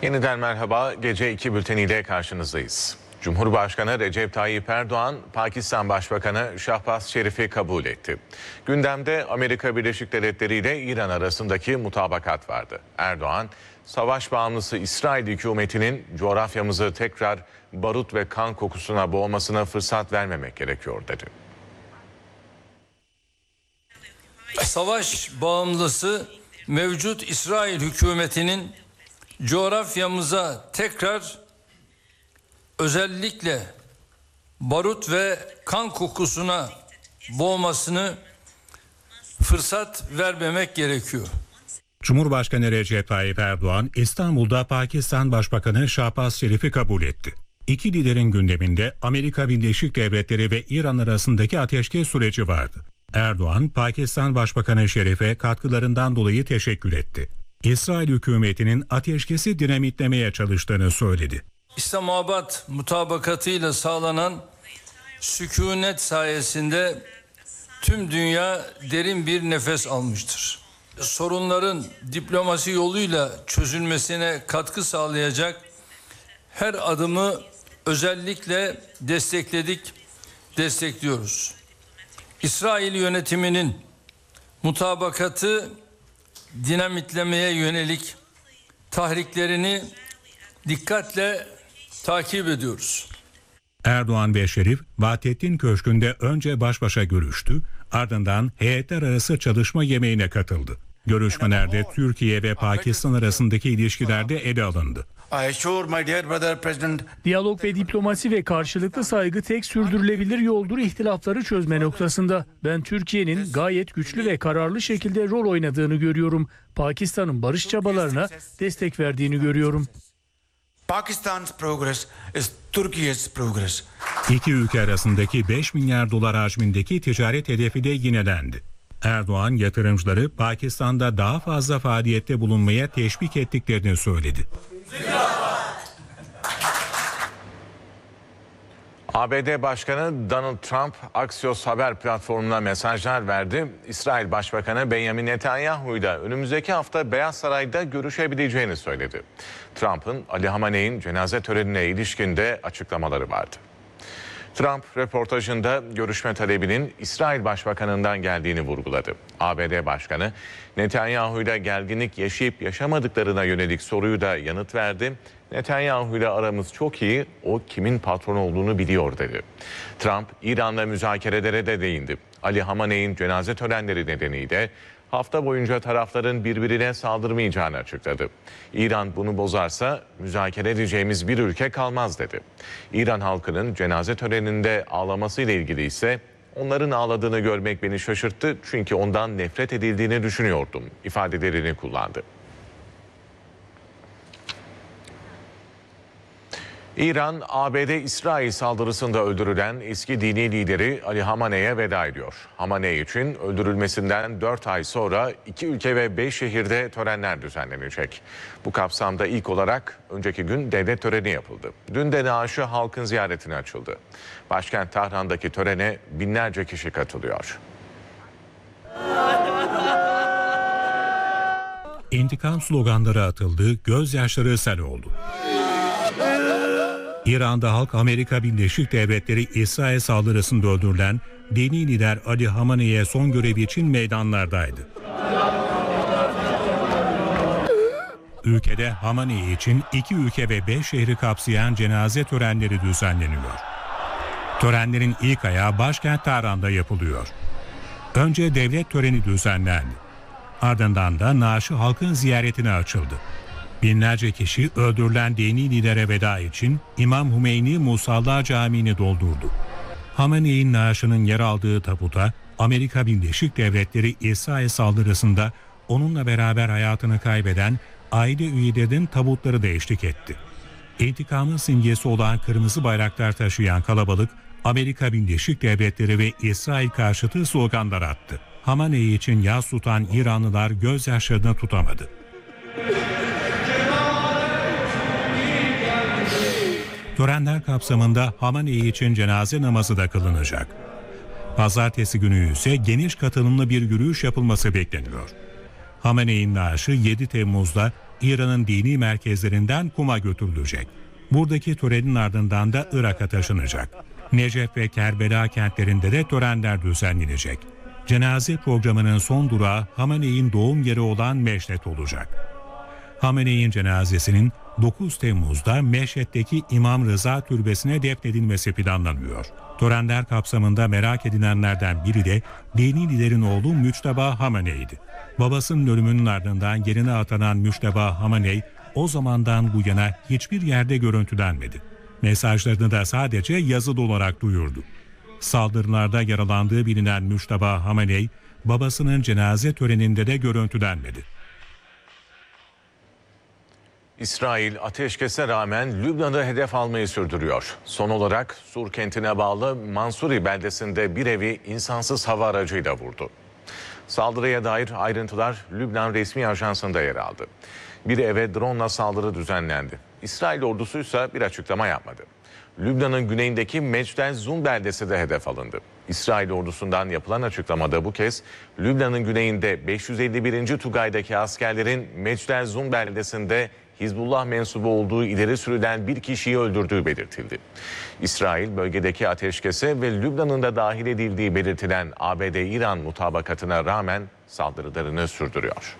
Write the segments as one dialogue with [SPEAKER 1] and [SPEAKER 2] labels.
[SPEAKER 1] Yeniden merhaba. Gece 2 bülteniyle karşınızdayız. Cumhurbaşkanı Recep Tayyip Erdoğan, Pakistan Başbakanı Şahbaz Şerif'i kabul etti. Gündemde Amerika Birleşik Devletleri ile İran arasındaki mutabakat vardı. Erdoğan, savaş bağımlısı İsrail hükümetinin coğrafyamızı tekrar barut ve kan kokusuna boğmasına fırsat vermemek gerekiyor dedi.
[SPEAKER 2] Savaş bağımlısı mevcut İsrail hükümetinin coğrafyamıza tekrar özellikle barut ve kan kokusuna boğmasını fırsat vermemek gerekiyor.
[SPEAKER 3] Cumhurbaşkanı Recep Tayyip Erdoğan İstanbul'da Pakistan Başbakanı Şahbaz Şerif'i kabul etti. İki liderin gündeminde Amerika Birleşik Devletleri ve İran arasındaki ateşkes süreci vardı. Erdoğan, Pakistan Başbakanı Şerif'e katkılarından dolayı teşekkür etti. İsrail hükümetinin ateşkesi dinamitlemeye çalıştığını söyledi.
[SPEAKER 2] İslamabad mutabakatıyla sağlanan sükunet sayesinde tüm dünya derin bir nefes almıştır. Sorunların diplomasi yoluyla çözülmesine katkı sağlayacak her adımı özellikle destekliyoruz. İsrail yönetiminin mutabakatı dinamitlemeye yönelik tahriklerini dikkatle takip ediyoruz.
[SPEAKER 3] Erdoğan ve Şerif, Vahdettin Köşkü'nde önce baş başa görüştü, ardından heyetler arası çalışma yemeğine katıldı. Görüşmelerde Türkiye ve Pakistan arasındaki ilişkilerde ele alındı.
[SPEAKER 4] Diyalog ve diplomasi ve karşılıklı saygı tek sürdürülebilir yoldur ihtilafları çözme noktasında. Ben Türkiye'nin gayet güçlü ve kararlı şekilde rol oynadığını görüyorum. Pakistan'ın barış çabalarına destek verdiğini görüyorum.
[SPEAKER 5] Pakistan's progress is Turkey's progress.
[SPEAKER 3] İki ülke arasındaki 5 milyar dolar hacmindeki ticaret hedefi de yinelendi. Erdoğan, yatırımcıları Pakistan'da daha fazla faaliyette bulunmaya teşvik ettiklerini söyledi.
[SPEAKER 1] ABD Başkanı Donald Trump, Axios haber platformuna mesajlar verdi. İsrail Başbakanı Benjamin Netanyahu ile önümüzdeki hafta Beyaz Saray'da görüşebileceğini söyledi. Trump'ın Ali Hamaney'in cenaze törenine ilişkin de açıklamaları vardı. Trump röportajında görüşme talebinin İsrail Başbakanı'ndan geldiğini vurguladı. ABD Başkanı Netanyahu ile gerginlik yaşayıp yaşamadıklarına yönelik soruyu da yanıt verdi. Netanyahu ile aramız çok iyi, o kimin patron olduğunu biliyor dedi. Trump, İran'la müzakerelere de değindi. Ali Hamaney'in cenaze törenleri nedeniyle hafta boyunca tarafların birbirine saldırmayacağını açıkladı. İran bunu bozarsa müzakere edeceğimiz bir ülke kalmaz dedi. İran halkının cenaze töreninde ağlamasıyla ilgili ise onların ağladığını görmek beni şaşırttı çünkü ondan nefret edildiğini düşünüyordum ifadelerini kullandı. İran, ABD-İsrail saldırısında öldürülen eski dini lideri Ali Hamaney'e veda ediyor. Hamaney için öldürülmesinden 4 ay sonra 2 ülke ve 5 şehirde törenler düzenlenecek. Bu kapsamda ilk olarak önceki gün devlet töreni yapıldı. Dün de naaşı halkın ziyaretine açıldı. Başkent Tahran'daki törene binlerce kişi katılıyor.
[SPEAKER 3] İntikam sloganları atıldı, gözyaşları sel oldu. İran'da halk Amerika Birleşik Devletleri İsrail saldırısında öldürülen dini lider Ali Hamaney'e son görevi için meydanlardaydı. Ülkede Hamaney için 2 ülke ve 5 şehri kapsayan cenaze törenleri düzenleniyor. Törenlerin ilk ayağı başkent Tahran'da yapılıyor. Önce devlet töreni düzenlendi. Ardından da naaşı halkın ziyaretine açıldı. Binlerce kişi öldürülen dini lidere veda için İmam Hümeyni Musalla Camii'ni doldurdu. Hamaney'in naaşının yer aldığı tabuta Amerika Birleşik Devletleri İsrail saldırısında onunla beraber hayatını kaybeden aile üyelerinin tabutları da eşlik etti. İntikamın simgesi olan kırmızı bayraklar taşıyan kalabalık Amerika Birleşik Devletleri ve İsrail karşıtı sloganlar attı. Hamaney için yas tutan İranlılar gözyaşlarını tutamadı. Törenler kapsamında Hamaney için cenaze namazı da kılınacak. Pazartesi günü ise geniş katılımlı bir yürüyüş yapılması bekleniyor. Hamaney'in naaşı 7 Temmuz'da İran'ın dini merkezlerinden Kum'a götürülecek. Buradaki törenin ardından da Irak'a taşınacak. Necef ve Kerbela kentlerinde de törenler düzenlenecek. Cenaze programının son durağı Hamenei'nin doğum yeri olan Meşhed olacak. Hamenei'nin cenazesinin 9 Temmuz'da Meşhed'deki İmam Rıza Türbesi'ne defnedilmesi planlanıyor. Törenler kapsamında merak edilenlerden biri de dini liderin oğlu Müçteba Hamenei'ydi. Babasının ölümünün ardından yerine atanan Müçteba Hamenei o zamandan bu yana hiçbir yerde görüntülenmedi. Mesajlarını da sadece yazılı olarak duyurdu. Saldırılarda yaralandığı bilinen Müçteba Hamenei, babasının cenaze töreninde de görüntülenmedi.
[SPEAKER 1] İsrail ateşkese rağmen Lübnan'ı hedef almayı sürdürüyor. Son olarak Sur kentine bağlı Mansuri beldesinde bir evi insansız hava aracıyla vurdu. Saldırıya dair ayrıntılar Lübnan resmi ajansında yer aldı. Bir eve drone'la saldırı düzenlendi. İsrail ordusu ise bir açıklama yapmadı. Lübnan'ın güneyindeki Mecdel Zun beldesi de hedef alındı. İsrail ordusundan yapılan açıklamada bu kez Lübnan'ın güneyinde 551. Tugay'daki askerlerin Mecdel Zun beldesinde Hizbullah mensubu olduğu ileri sürülen bir kişiyi öldürdüğü belirtildi. İsrail bölgedeki ateşkese ve Lübnan'ın da dahil edildiği belirtilen ABD-İran mutabakatına rağmen saldırılarını sürdürüyor.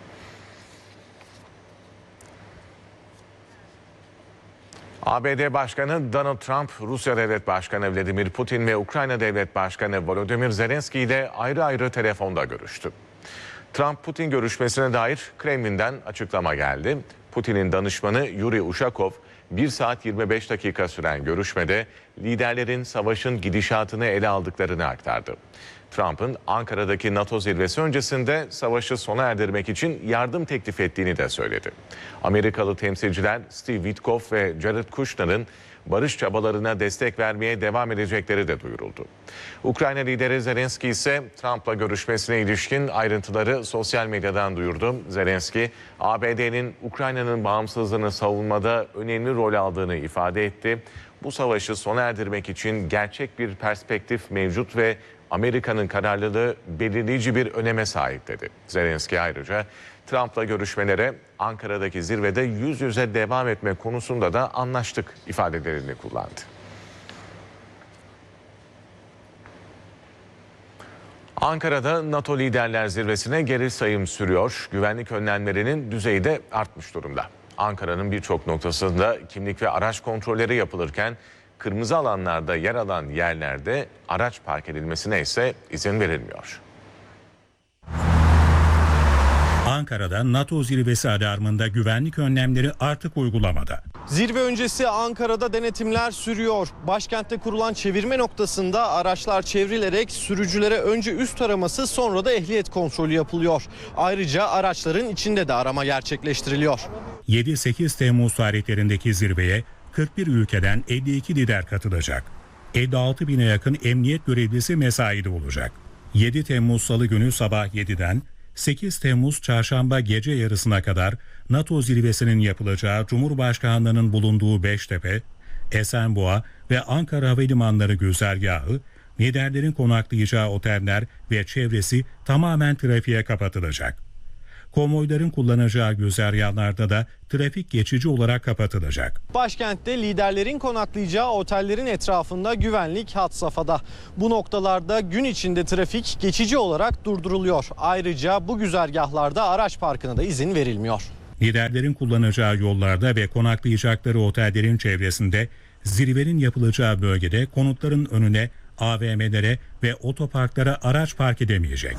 [SPEAKER 1] ABD Başkanı Donald Trump, Rusya Devlet Başkanı Vladimir Putin ve Ukrayna Devlet Başkanı Volodymyr Zelenski ile ayrı ayrı telefonda görüştü. Trump-Putin görüşmesine dair Kremlin'den açıklama geldi. Putin'in danışmanı Yuri Ushakov, 1 saat 25 dakika süren görüşmede liderlerin savaşın gidişatını ele aldıklarını aktardı. Trump'ın Ankara'daki NATO zirvesi öncesinde savaşı sona erdirmek için yardım teklif ettiğini de söyledi. Amerikalı temsilciler Steve Witkoff ve Jared Kushner'ın barış çabalarına destek vermeye devam edecekleri de duyuruldu. Ukrayna lideri Zelenski ise Trump'la görüşmesine ilişkin ayrıntıları sosyal medyadan duyurdu. Zelenski, ABD'nin Ukrayna'nın bağımsızlığını savunmada önemli rol aldığını ifade etti. Bu savaşı sona erdirmek için gerçek bir perspektif mevcut ve Amerika'nın kararlılığı belirleyici bir öneme sahip dedi. Zelenski ayrıca Trump'la görüşmelere Ankara'daki zirvede yüz yüze devam etme konusunda da anlaştık ifadelerini kullandı. Ankara'da NATO Liderler Zirvesi'ne geri sayım sürüyor. Güvenlik önlemlerinin düzeyi de artmış durumda. Ankara'nın birçok noktasında kimlik ve araç kontrolleri yapılırken kırmızı alanlarda yer alan yerlerde araç park edilmesine ise izin verilmiyor.
[SPEAKER 3] Ankara'da NATO zirvesi alarmında güvenlik önlemleri artık uygulamada.
[SPEAKER 6] Zirve öncesi Ankara'da denetimler sürüyor. Başkentte kurulan çevirme noktasında araçlar çevrilerek sürücülere önce üst taraması sonra da ehliyet kontrolü yapılıyor. Ayrıca araçların içinde de arama gerçekleştiriliyor.
[SPEAKER 3] 7-8 Temmuz tarihlerindeki zirveye 41 ülkeden 52 lider katılacak. 56 bine yakın emniyet görevlisi mesaide olacak. 7 Temmuz Salı günü sabah 7'den 8 Temmuz Çarşamba gece yarısına kadar NATO zirvesinin yapılacağı Cumhurbaşkanlığının bulunduğu Beştepe, Esenboğa ve Ankara Havalimanları güzergahı, liderlerin konaklayacağı oteller ve çevresi tamamen trafiğe kapatılacak. Konvoyların kullanacağı güzergahlarda da trafik geçici olarak kapatılacak.
[SPEAKER 6] Başkentte liderlerin konaklayacağı otellerin etrafında güvenlik had safhada. Bu noktalarda gün içinde trafik geçici olarak durduruluyor. Ayrıca bu güzergahlarda araç parkına da izin verilmiyor.
[SPEAKER 3] Liderlerin kullanacağı yollarda ve konaklayacakları otellerin çevresinde, zirvenin yapılacağı bölgede konutların önüne, AVM'lere ve otoparklara araç park edemeyecek.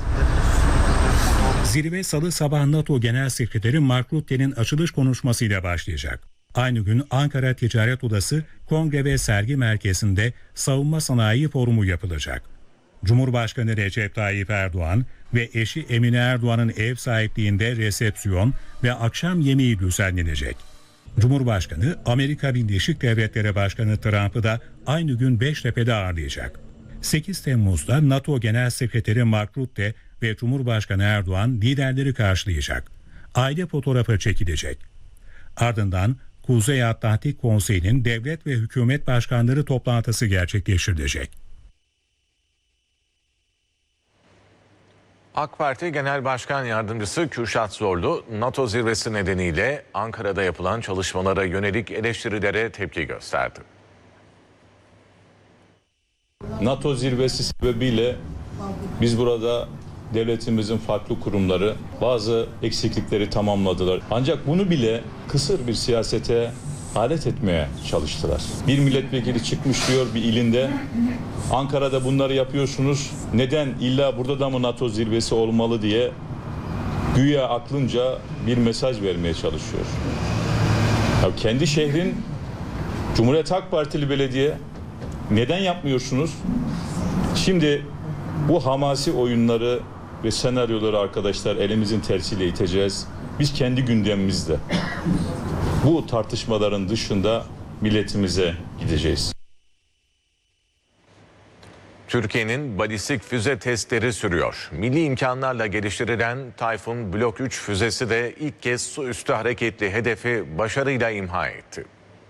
[SPEAKER 3] Zirve Salı sabah NATO Genel Sekreteri Mark Rutte'nin açılış konuşmasıyla başlayacak. Aynı gün Ankara Ticaret Odası Kongre ve Sergi Merkezi'nde Savunma Sanayi Forumu yapılacak. Cumhurbaşkanı Recep Tayyip Erdoğan ve eşi Emine Erdoğan'ın ev sahipliğinde resepsiyon ve akşam yemeği düzenlenecek. Cumhurbaşkanı Amerika Birleşik Devletleri Başkanı Trump'ı da aynı gün Beştepe'de ağırlayacak. 8 Temmuz'da NATO Genel Sekreteri Mark Rutte ve Cumhurbaşkanı Erdoğan liderleri karşılayacak. Aile fotoğrafı çekilecek. Ardından Kuzey Atlantik Konseyi'nin devlet ve hükümet başkanları toplantısı gerçekleştirilecek.
[SPEAKER 1] AK Parti Genel Başkan Yardımcısı Kürşat Zorlu, NATO zirvesi nedeniyle Ankara'da yapılan çalışmalara yönelik eleştirilere tepki gösterdi.
[SPEAKER 7] NATO zirvesi sebebiyle biz burada devletimizin farklı kurumları bazı eksiklikleri tamamladılar. Ancak bunu bile kısır bir siyasete alet etmeye çalıştılar. Bir milletvekili çıkmış diyor bir ilinde, Ankara'da bunları yapıyorsunuz, neden illa burada da mı NATO zirvesi olmalı diye güya aklınca bir mesaj vermeye çalışıyor. Ya kendi şehrin Cumhuriyet Halk Partili belediye, neden yapmıyorsunuz? Şimdi bu hamasi oyunları ve senaryoları arkadaşlar elimizin tersiyle iteceğiz. Biz kendi gündemimizde bu tartışmaların dışında milletimize gideceğiz.
[SPEAKER 1] Türkiye'nin balistik füze testleri sürüyor. Milli imkanlarla geliştirilen Tayfun Blok 3 füzesi de ilk kez su üstü hareketli hedefi başarıyla imha etti.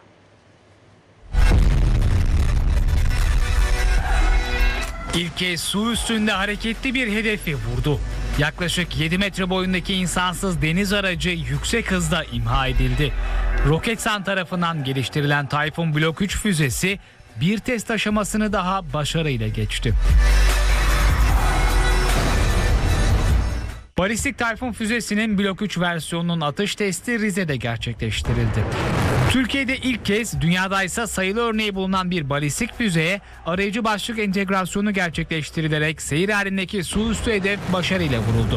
[SPEAKER 8] İlk kez su üstünde hareketli bir hedefi vurdu. Yaklaşık 7 metre boyundaki insansız deniz aracı yüksek hızda imha edildi. Roketsan tarafından geliştirilen Tayfun Blok 3 füzesi bir test aşamasını daha başarıyla geçti. Balistik Tayfun füzesinin Blok 3 versiyonunun atış testi Rize'de gerçekleştirildi. Türkiye'de ilk kez, dünyada ise sayılı örneği bulunan bir balistik füzeye arayıcı başlık entegrasyonu gerçekleştirilerek seyir halindeki su üstü hedef başarıyla vuruldu.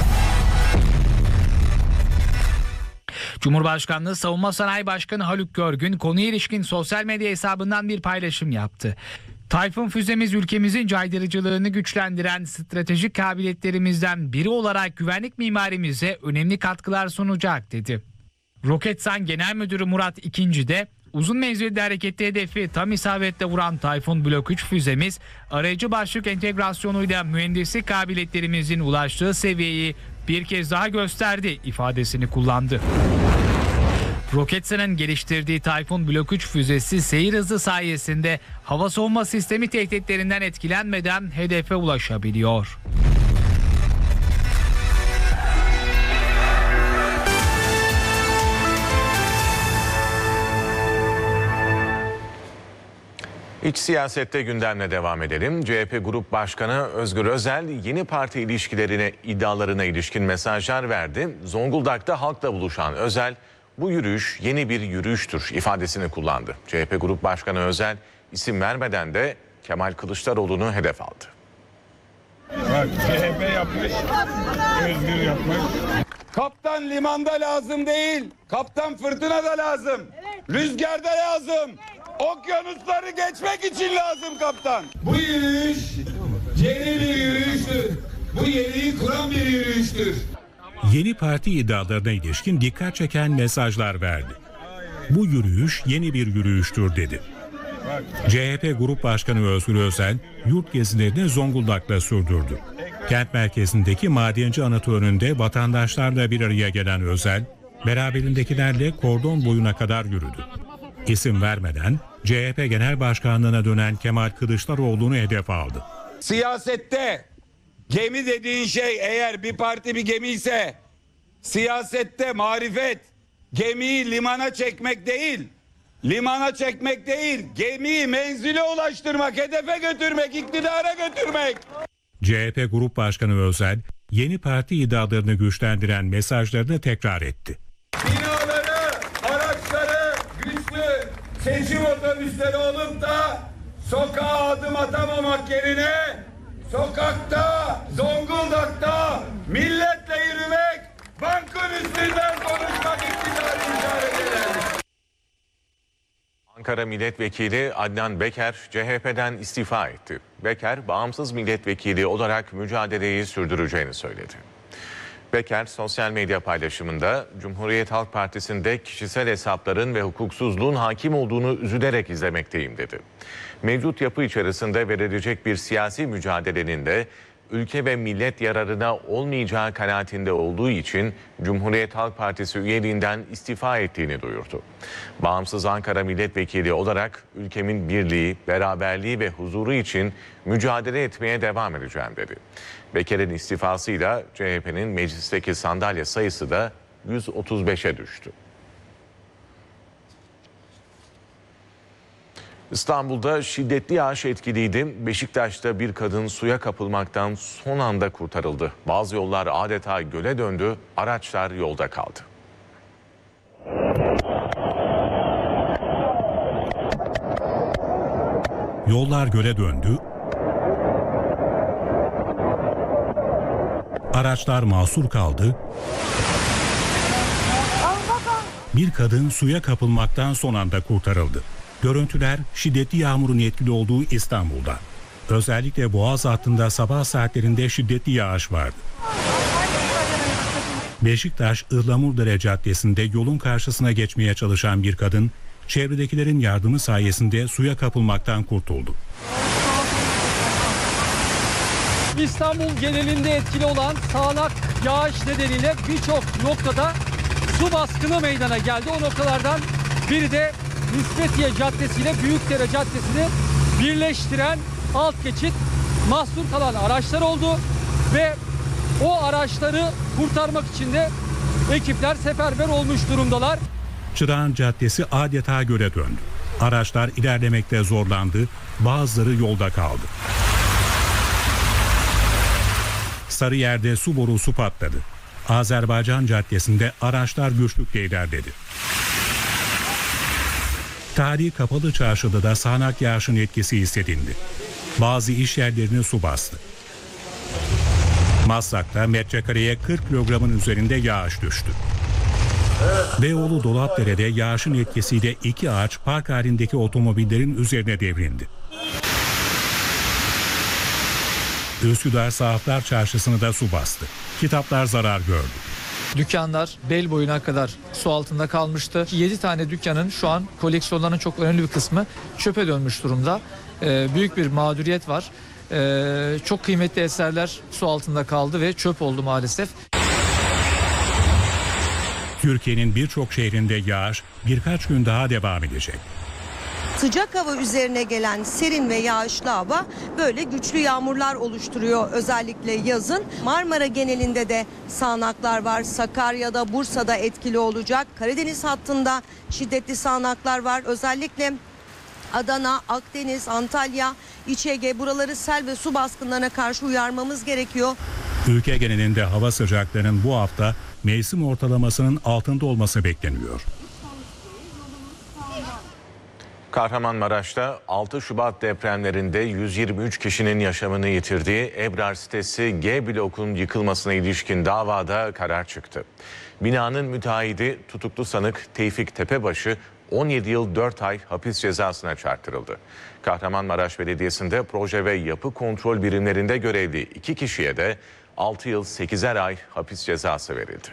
[SPEAKER 8] Cumhurbaşkanlığı Savunma Sanayi Başkanı Haluk Görgün konuya ilişkin sosyal medya hesabından bir paylaşım yaptı. Tayfun füzemiz ülkemizin caydırıcılığını güçlendiren stratejik kabiliyetlerimizden biri olarak güvenlik mimarimize önemli katkılar sunacak dedi. Roketsan Genel Müdürü Murat İkinci de uzun menzilli hareketli hedefi tam isabetle vuran Tayfun Blok 3 füzemiz arayıcı başlık entegrasyonuyla mühendislik kabiliyetlerimizin ulaştığı seviyeyi bir kez daha gösterdi ifadesini kullandı. Roketsan'ın geliştirdiği Tayfun Blok 3 füzesi seyir hızı sayesinde hava savunma sistemi tehditlerinden etkilenmeden hedefe ulaşabiliyor.
[SPEAKER 1] İç siyasette gündemle devam edelim. CHP Grup Başkanı Özgür Özel yeni parti iddialarına ilişkin mesajlar verdi. Zonguldak'ta halkla buluşan Özel, bu yürüyüş yeni bir yürüyüştür ifadesini kullandı. CHP Grup Başkanı Özel isim vermeden de Kemal Kılıçdaroğlu'nu hedef aldı.
[SPEAKER 9] Bak CHP yapmış, Özgür yapmış. Kaptan limanda lazım değil, kaptan fırtınada lazım, rüzgarda lazım. Okyanusları geçmek için lazım kaptan. Bu yürüyüş yeni bir yürüyüştür. Bu yeniyi kuran bir yürüyüştür.
[SPEAKER 3] Yeni parti iddialarına ilişkin dikkat çeken mesajlar verdi. Bu yürüyüş yeni bir yürüyüştür dedi. CHP Grup Başkanı Özgür Özel yurt gezilerini Zonguldak'ta sürdürdü. Kent merkezindeki madenci anıtı önünde vatandaşlarla bir araya gelen Özel, beraberindekilerle kordon boyuna kadar yürüdü. İsim vermeden CHP Genel Başkanlığı'na dönen Kemal Kılıçdaroğlu'nu hedef aldı.
[SPEAKER 9] Siyasette gemi dediğin şey eğer bir parti bir gemi ise siyasette marifet gemiyi limana çekmek değil. Limana çekmek değil, gemiyi menzile ulaştırmak, hedefe götürmek, iktidara götürmek.
[SPEAKER 3] CHP Grup Başkanı Özel, yeni parti iddialarını güçlendiren mesajlarını tekrar etti.
[SPEAKER 9] Binaları, araçları güçlü seçim otobüsleri olup da sokağa adım atamamak yerine sokakta, Zonguldak'ta milletle yürümek, bankın üstünden konuşmak iktidarı işaret eder.
[SPEAKER 1] Ankara Milletvekili Adnan Beker CHP'den istifa etti. Beker, bağımsız milletvekili olarak mücadeleyi sürdüreceğini söyledi. Beker, sosyal medya paylaşımında Cumhuriyet Halk Partisi'nde kişisel hesapların ve hukuksuzluğun hakim olduğunu üzülerek izlemekteyim dedi. Mevcut yapı içerisinde verilecek bir siyasi mücadelenin de ülke ve millet yararına olmayacağı kanaatinde olduğu için Cumhuriyet Halk Partisi üyeliğinden istifa ettiğini duyurdu. Bağımsız Ankara Milletvekili olarak ülkemin birliği, beraberliği ve huzuru için mücadele etmeye devam edeceğim dedi. Beker'in istifasıyla CHP'nin meclisteki sandalye sayısı da 135'e düştü. İstanbul'da şiddetli yağış etkiliydi. Beşiktaş'ta bir kadın suya kapılmaktan son anda kurtarıldı. Bazı yollar adeta göle döndü, araçlar yolda kaldı.
[SPEAKER 3] Yollar göle döndü, araçlar mahsur kaldı, bir kadın suya kapılmaktan son anda kurtarıldı. Görüntüler şiddetli yağmurun etkili olduğu İstanbul'da. Özellikle Boğaz hattında sabah saatlerinde şiddetli yağış vardı. Beşiktaş Ihlamurdere Caddesi'nde yolun karşısına geçmeye çalışan bir kadın, çevredekilerin yardımı sayesinde suya kapılmaktan kurtuldu.
[SPEAKER 10] İstanbul genelinde etkili olan sağanak yağış nedeniyle birçok noktada su baskını meydana geldi. O noktalardan biri de Nispetiye Caddesi ile Büyükdere Caddesi'ni birleştiren alt geçit. Mahsur kalan araçlar oldu ve o araçları kurtarmak için de ekipler seferber olmuş durumdalar.
[SPEAKER 3] Çırağan Caddesi adeta göle döndü. Araçlar ilerlemekte zorlandı, bazıları yolda kaldı. Sarıyer'de su borusu patladı. Azerbaycan Caddesi'nde araçlar güçlükle ilerledi. Tarihi Kapalı Çarşı'da da sağanak yağışın etkisi hissedildi. Bazı iş yerlerini su bastı. Maslak'ta metrekareye 40 kilogramın üzerinde yağış düştü. Beyoğlu Dolapdere'de yağışın etkisiyle 2 ağaç park halindeki otomobillerin üzerine devrildi. Üsküdar Sahaflar Çarşısı'nı da su bastı. Kitaplar zarar gördü.
[SPEAKER 10] Dükkanlar bel boyuna kadar su altında kalmıştı. 7 tane dükkanın şu an koleksiyonlarının çok önemli bir kısmı çöpe dönmüş durumda. Büyük bir mağduriyet var. Çok kıymetli eserler su altında kaldı ve çöp oldu maalesef.
[SPEAKER 3] Türkiye'nin birçok şehrinde yağış birkaç gün daha devam edecek.
[SPEAKER 11] Sıcak hava üzerine gelen serin ve yağışlı hava böyle güçlü yağmurlar oluşturuyor. Özellikle yazın Marmara genelinde de sağanaklar var. Sakarya'da, Bursa'da etkili olacak. Karadeniz hattında şiddetli sağanaklar var. Özellikle Adana, Akdeniz, Antalya, İç Ege buraları sel ve su baskınlarına karşı uyarmamız gerekiyor.
[SPEAKER 3] Ülke genelinde hava sıcaklığının bu hafta mevsim ortalamasının altında olması bekleniyor.
[SPEAKER 1] Kahramanmaraş'ta 6 Şubat depremlerinde 123 kişinin yaşamını yitirdiği Ebrar sitesi G blokun yıkılmasına ilişkin davada karar çıktı. Binanın müteahhidi tutuklu sanık Tevfik Tepebaşı 17 yıl 4 ay hapis cezasına çarptırıldı. Kahramanmaraş Belediyesi'nde proje ve yapı kontrol birimlerinde görevli 2 kişiye de 6 yıl 8'er ay hapis cezası verildi.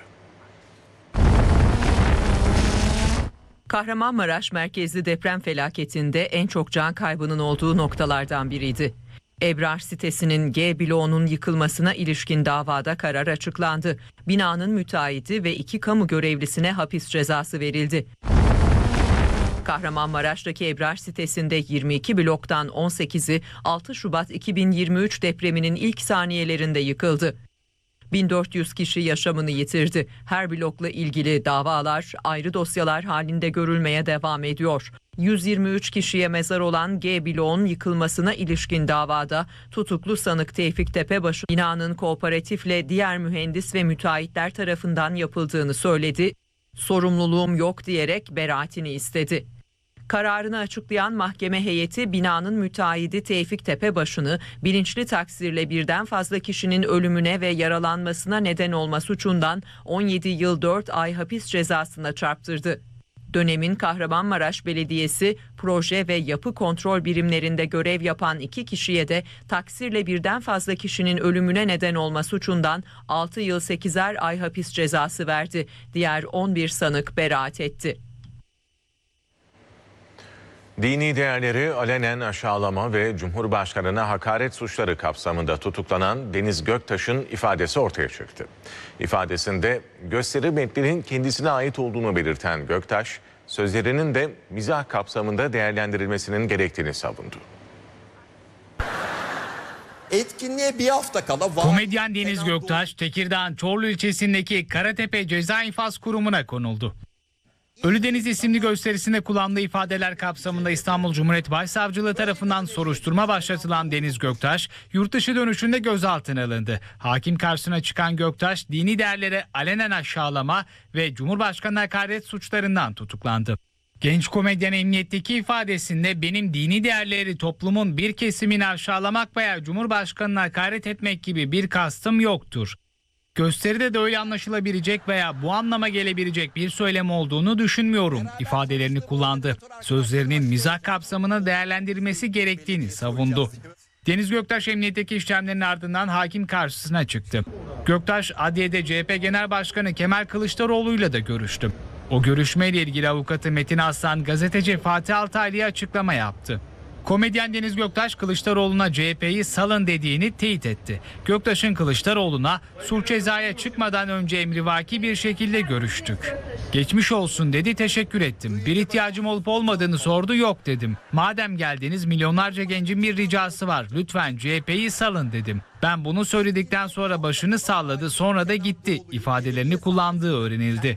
[SPEAKER 12] Kahramanmaraş merkezli deprem felaketinde en çok can kaybının olduğu noktalardan biriydi. Ebrar sitesinin G bloğunun yıkılmasına ilişkin davada karar açıklandı. Binanın müteahhiti ve 2 kamu görevlisine hapis cezası verildi. Kahramanmaraş'taki Ebrar sitesinde 22 bloktan 18'i 6 Şubat 2023 depreminin ilk saniyelerinde yıkıldı. 1400 kişi yaşamını yitirdi. Her blokla ilgili davalar ayrı dosyalar halinde görülmeye devam ediyor. 123 kişiye mezar olan G bloğun yıkılmasına ilişkin davada tutuklu sanık Tevfik Tepebaşı binanın kooperatifle diğer mühendis ve müteahhitler tarafından yapıldığını söyledi. Sorumluluğum yok diyerek beraatini istedi. Kararını açıklayan mahkeme heyeti binanın müteahhidi Tevfik Tepebaşı'nı bilinçli taksirle birden fazla kişinin ölümüne ve yaralanmasına neden olma suçundan 17 yıl 4 ay hapis cezasına çarptırdı. Dönemin Kahramanmaraş Belediyesi proje ve yapı kontrol birimlerinde görev yapan 2 kişiye de taksirle birden fazla kişinin ölümüne neden olma suçundan 6 yıl 8'er ay hapis cezası verdi. Diğer 11 sanık beraat etti.
[SPEAKER 1] Dini değerleri alenen aşağılama ve Cumhurbaşkanı'na hakaret suçları kapsamında tutuklanan Deniz Göktaş'ın ifadesi ortaya çıktı. İfadesinde gösteri metninin kendisine ait olduğunu belirten Göktaş, sözlerinin de mizah kapsamında değerlendirilmesinin gerektiğini savundu.
[SPEAKER 13] Etkinliğe bir hafta kala...
[SPEAKER 8] Komedyen Deniz Göktaş, Tekirdağ'ın Çorlu ilçesindeki Karatepe Ceza İnfaz Kurumu'na konuldu. Ölüdeniz isimli gösterisinde kullandığı ifadeler kapsamında İstanbul Cumhuriyet Başsavcılığı tarafından soruşturma başlatılan Deniz Göktaş, yurt dışı dönüşünde gözaltına alındı. Hakim karşısına çıkan Göktaş, dini değerlere alenen aşağılama ve Cumhurbaşkanı'na hakaret suçlarından tutuklandı. Genç komedyen emniyetteki ifadesinde benim dini değerleri toplumun bir kesimini aşağılamak veya Cumhurbaşkanı'na hakaret etmek gibi bir kastım yoktur. Gösteride de öyle anlaşılabilecek veya bu anlama gelebilecek bir söylem olduğunu düşünmüyorum ifadelerini kullandı. Sözlerinin mizah kapsamına değerlendirilmesi gerektiğini savundu. Deniz Göktaş emniyetteki işlemlerin ardından hakim karşısına çıktı. Göktaş adliyede CHP Genel Başkanı Kemal Kılıçdaroğlu'yla da görüştü. O görüşmeyle ilgili avukatı Metin Aslan gazeteci Fatih Altaylı'ya açıklama yaptı. Komedyen Deniz Göktaş Kılıçdaroğlu'na CHP'yi salın dediğini teyit etti. Göktaş'ın Kılıçdaroğlu'na sulh cezaya çıkmadan önce emrivaki bir şekilde görüştük. Geçmiş olsun dedi, teşekkür ettim. Bir ihtiyacım olup olmadığını sordu, yok dedim. Madem geldiniz milyonlarca gencin bir ricası var. Lütfen CHP'yi salın dedim. Ben bunu söyledikten sonra başını salladı, sonra da gitti ifadelerini kullandığı öğrenildi.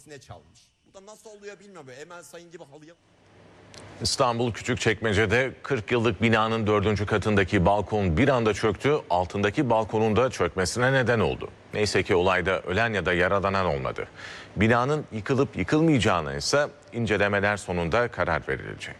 [SPEAKER 1] İstanbul Küçükçekmece'de 40 yıllık binanın 4. katındaki balkon bir anda çöktü, altındaki balkonun da çökmesine neden oldu. Neyse ki olayda ölen ya da yaralanan olmadı. Binanın yıkılıp yıkılmayacağına ise incelemeler sonunda karar verilecek.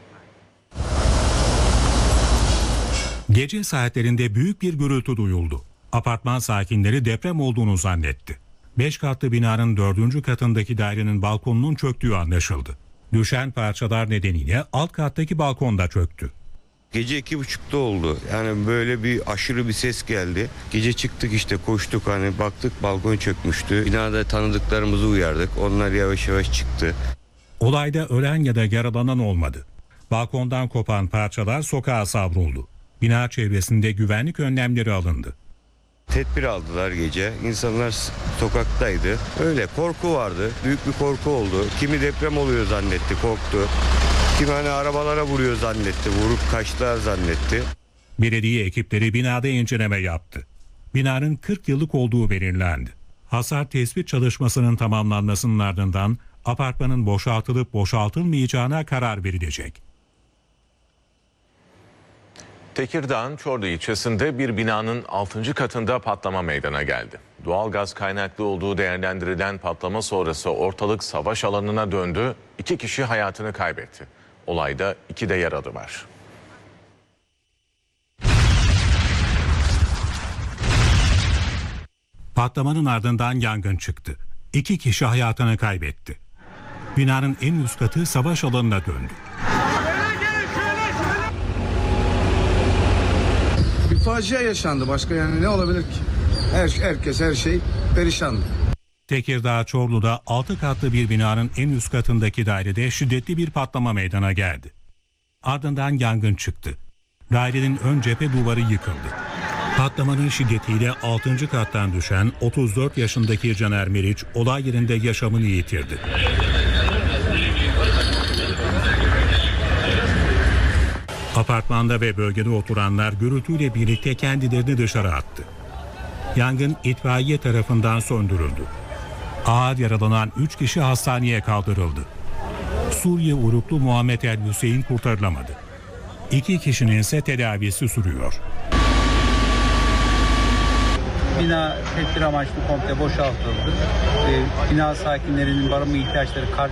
[SPEAKER 3] Gece saatlerinde büyük bir gürültü duyuldu. Apartman sakinleri deprem olduğunu zannetti. 5 katlı binanın 4. katındaki dairenin balkonunun çöktüğü anlaşıldı. Düşen parçalar nedeniyle alt kattaki balkon da çöktü.
[SPEAKER 14] Gece 2.30'da oldu. Yani böyle bir aşırı bir ses geldi. Gece çıktık işte, koştuk, hani baktık balkon çökmüştü. Binada tanıdıklarımızı uyardık. Onlar yavaş yavaş çıktı.
[SPEAKER 3] Olayda ölen ya da yaralanan olmadı. Balkondan kopan parçalar sokağa savruldu. Bina çevresinde güvenlik önlemleri alındı.
[SPEAKER 14] Tedbir aldılar gece. İnsanlar sokaktaydı. Öyle korku vardı. Büyük bir korku oldu. Kimi deprem oluyor zannetti, korktu. Kimi hani arabalara vuruyor zannetti, vurup kaçtılar zannetti.
[SPEAKER 3] Belediye ekipleri binada inceleme yaptı. Binanın 40 yıllık olduğu belirlendi. Hasar tespit çalışmasının tamamlanmasının ardından apartmanın boşaltılıp boşaltılmayacağına karar verilecek.
[SPEAKER 1] Tekirdağ'ın Çorlu ilçesinde bir binanın 6. katında patlama meydana geldi. Doğalgaz kaynaklı olduğu değerlendirilen patlama sonrası ortalık savaş alanına döndü. 2 kişi hayatını kaybetti. Olayda 2 de yaralı var.
[SPEAKER 3] Patlamanın ardından yangın çıktı. 2 kişi hayatını kaybetti. Binanın en üst katı savaş alanına döndü.
[SPEAKER 15] Bir facia yaşandı, başka yani ne olabilir ki? Herkes, her şey perişandı.
[SPEAKER 3] Tekirdağ Çorlu'da 6 katlı bir binanın en üst katındaki dairede şiddetli bir patlama meydana geldi. Ardından yangın çıktı. Dairenin ön cephe duvarı yıkıldı. Patlamanın şiddetiyle 6. kattan düşen 34 yaşındaki Caner Meriç olay yerinde yaşamını yitirdi. Apartmanda ve bölgede oturanlar gürültüyle birlikte kendilerini dışarı attı. Yangın itfaiye tarafından söndürüldü. Ağır yaralanan 3 kişi hastaneye kaldırıldı. Suriye uyruklu Muhammed El Hüseyin kurtarılamadı. 2 kişinin ise tedavisi sürüyor.
[SPEAKER 16] Bina tedbir amaçlı komple boşaltıldı. Bina sakinlerinin barınma ihtiyaçları